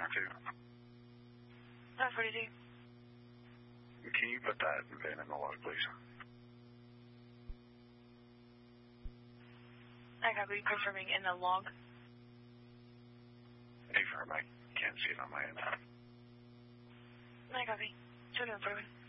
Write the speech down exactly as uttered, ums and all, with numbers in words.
or two? five forty-two. Can you put that VIN in the log, please? I copy, confirming in the log. Affirm, I can't see it on my end. I copy. Should have proven.